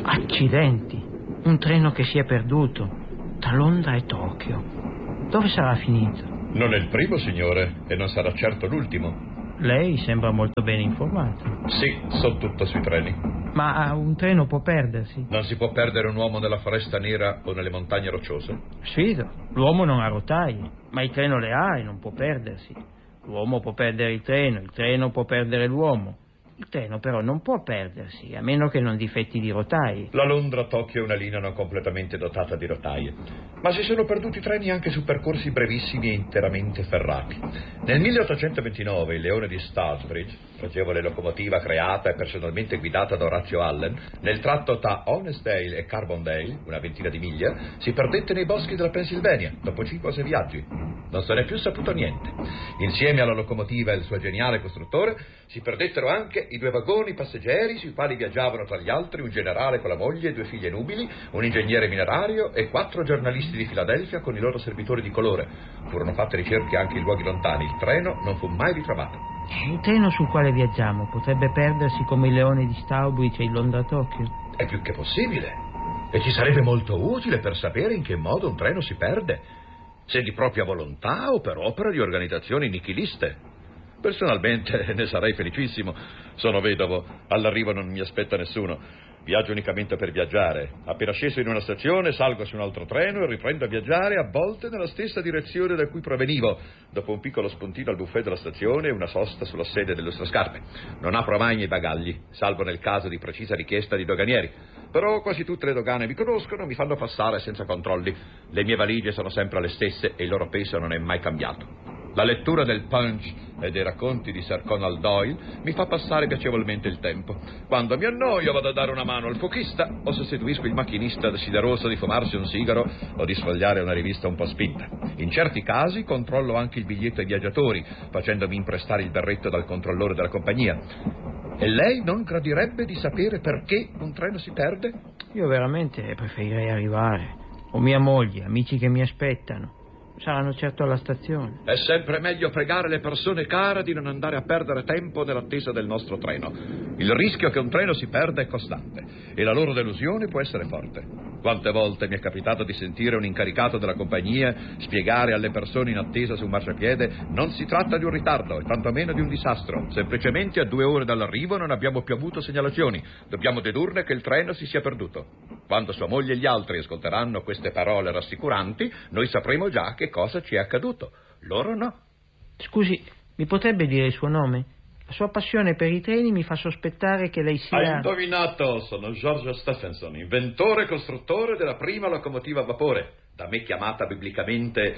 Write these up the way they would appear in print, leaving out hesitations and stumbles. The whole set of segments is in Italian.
Accidenti, un treno che si è perduto tra Londra e Tokyo. Dove sarà finito? Non è il primo, signore, e non sarà certo l'ultimo. Lei sembra molto ben informato. Sì, so tutto sui treni. Ma un treno può perdersi? Non si può perdere un uomo nella foresta nera o nelle montagne rocciose? Sfido, l'uomo non ha rotaie, ma il treno le ha e non può perdersi. L'uomo può perdere il treno può perdere l'uomo. Il treno però non può perdersi, a meno che non difetti di rotaie. La Londra-Tokyo è una linea non completamente dotata di rotaie, ma si sono perduti treni anche su percorsi brevissimi e interamente ferrati. Nel 1829 il Leone di Stourbridge, pregevole locomotiva creata e personalmente guidata da Orazio Allen, nel tratto tra Honesdale e Carbondale, una ventina di miglia, si perdette nei boschi della Pennsylvania dopo 5 o 6 viaggi. Non se n'è più saputo niente. Insieme alla locomotiva e il suo geniale costruttore si perdettero anche i 2 vagoni passeggeri sui quali viaggiavano tra gli altri un generale con la moglie e 2 figlie nubili, un ingegnere minerario e 4 giornalisti di Filadelfia con i loro servitori di colore. Furono fatte ricerche anche in luoghi lontani. Il treno non fu mai ritrovato. Il treno sul quale viaggiamo potrebbe perdersi come il Leone di Stourbridge e il Londra-Tokyo? È più che possibile. E ci sarebbe molto utile per sapere in che modo un treno si perde. Se di propria volontà o per opera di organizzazioni nichiliste. Personalmente ne sarei felicissimo. Sono vedovo, all'arrivo non mi aspetta nessuno. Viaggio unicamente per viaggiare. Appena sceso in una stazione salgo su un altro treno e riprendo a viaggiare, a volte nella stessa direzione da cui provenivo, dopo un piccolo spuntino al buffet della stazione e una sosta sulla sede delle nostre scarpe. Non apro mai i miei bagagli, salvo nel caso di precisa richiesta di doganieri. Però quasi tutte le dogane mi conoscono, mi fanno passare senza controlli. Le mie valigie sono sempre le stesse e il loro peso non è mai cambiato. La lettura del Punch e dei racconti di Sir Conan Doyle mi fa passare piacevolmente il tempo. Quando mi annoio vado a dare una mano al fuochista o sostituisco il macchinista desideroso di fumarsi un sigaro o di sfogliare una rivista un po' spinta. In certi casi controllo anche il biglietto ai viaggiatori, facendomi imprestare il berretto dal controllore della compagnia. E lei non gradirebbe di sapere perché un treno si perde? Io veramente preferirei arrivare. Ho mia moglie, amici che mi aspettano. Saranno certo alla stazione. È sempre meglio pregare le persone care di non andare a perdere tempo nell'attesa del nostro treno. Il rischio che un treno si perda è costante e la loro delusione può essere forte. Quante volte mi è capitato di sentire un incaricato della compagnia spiegare alle persone in attesa su un marciapiede: non si tratta di un ritardo e tantomeno di un disastro, semplicemente a 2 ore dall'arrivo non abbiamo più avuto segnalazioni, dobbiamo dedurne che il treno si sia perduto. Quando sua moglie e gli altri ascolteranno queste parole rassicuranti, noi sapremo già che cosa ci è accaduto. Loro no. Scusi, mi potrebbe dire il suo nome? La sua passione per i treni mi fa sospettare che lei sia... Hai indovinato, sono George Stephenson, inventore e costruttore della prima locomotiva a vapore, da me chiamata biblicamente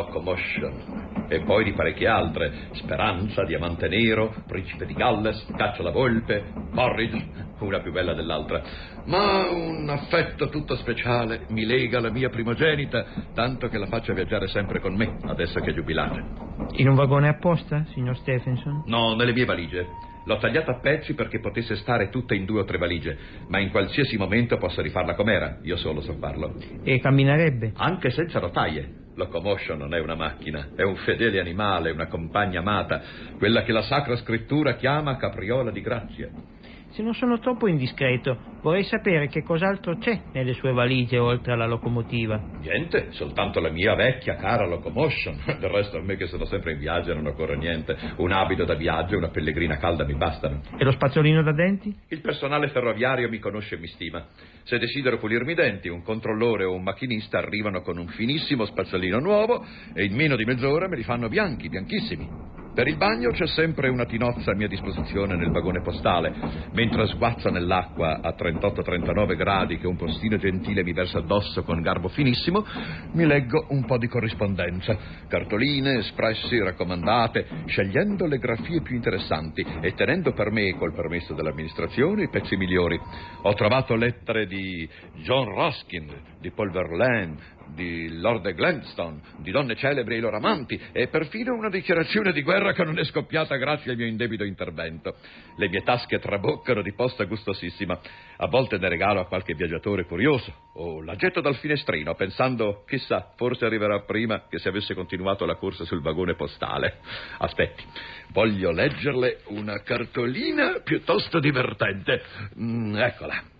Locomotion, e poi di parecchie altre: Speranza, Diamante Nero, Principe di Galles, Caccia la Volpe, Porridge, una più bella dell'altra. Ma un affetto tutto speciale mi lega alla mia primogenita, tanto che la faccio viaggiare sempre con me, adesso che è giubilata. In un vagone apposta, signor Stephenson? No, nelle mie valigie. L'ho tagliata a pezzi perché potesse stare tutta in 2 o 3 valigie, ma in qualsiasi momento posso rifarla com'era, io solo so farlo. E camminerebbe? Anche senza rotaie. Locomotion non è una macchina, è un fedele animale, una compagna amata, quella che la Sacra Scrittura chiama capriola di grazia. Se non sono troppo indiscreto, vorrei sapere che cos'altro c'è nelle sue valigie oltre alla locomotiva. Niente, soltanto la mia vecchia cara Locomotion. Del resto a me, che sono sempre in viaggio, non occorre niente. Un abito da viaggio e una pellegrina calda mi bastano. E lo spazzolino da denti? Il personale ferroviario mi conosce e mi stima. Se desidero pulirmi i denti, un controllore o un macchinista arrivano con un finissimo spazzolino nuovo e in meno di mezz'ora me li fanno bianchi, bianchissimi. Per il bagno c'è sempre una tinozza a mia disposizione nel vagone postale. Mentre sguazza nell'acqua a 38-39 gradi che un postino gentile mi versa addosso con garbo finissimo, mi leggo un po' di corrispondenza, cartoline, espressi, raccomandate, scegliendo le grafie più interessanti e tenendo per me, col permesso dell'amministrazione, i pezzi migliori. Ho trovato lettere di John Ruskin, di Paul Verlaine, di Lord Gladstone, di donne celebri e i loro amanti, e perfino una dichiarazione di guerra che non è scoppiata grazie al mio indebito intervento. Le mie tasche traboccano di posta gustosissima. A volte ne regalo a qualche viaggiatore curioso, o la getto dal finestrino pensando: chissà, forse arriverà prima che se avesse continuato la corsa sul vagone postale. Aspetti, voglio leggerle una cartolina piuttosto divertente. Eccola.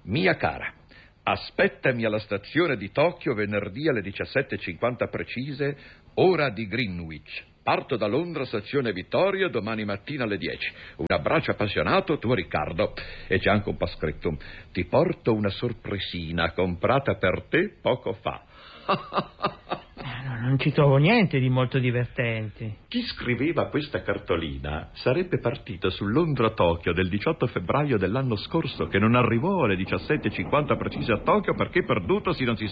Mia cara, aspettami alla stazione di Tokyo venerdì alle 17:50 precise, ora di Greenwich. Parto da Londra, stazione Vittoria, domani mattina alle 10. Un abbraccio appassionato, tuo Riccardo. E c'è anche un pascrittum. Ti porto una sorpresina comprata per te poco fa. Non ci trovo niente di molto divertente. Chi scriveva questa cartolina sarebbe partito su Londra-Tokyo del 18 febbraio dell'anno scorso, che non arrivò alle 17:50 precise a Tokyo perché perdutosi non si